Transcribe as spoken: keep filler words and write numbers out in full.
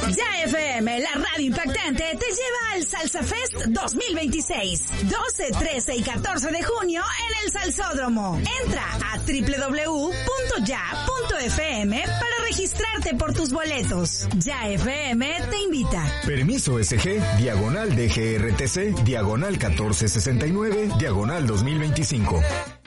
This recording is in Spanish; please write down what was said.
Ya F M, la radio impactante, te lleva al Salsa Fest dos mil veintiséis. doce, trece y catorce de junio en el Salsódromo. Entra a doble u doble u doble u punto ya punto f m para registrarte por tus boletos. Ya F M te invita. Permiso S G, diagonal D G R T C, diagonal catorce sesenta y nueve, diagonal dos mil veinticinco.